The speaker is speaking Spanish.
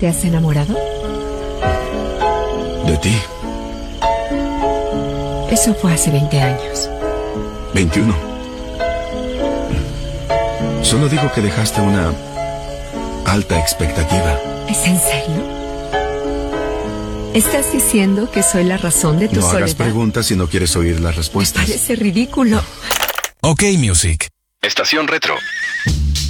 ¿Te has enamorado? De ti. Eso fue hace 20 años. 21. Solo digo que dejaste una alta expectativa. ¿Es en serio? ¿Estás diciendo que soy la razón de tu soledad? No hagas preguntas si no quieres oír las Me respuestas. parece ridículo. OK Music. Estación Retro.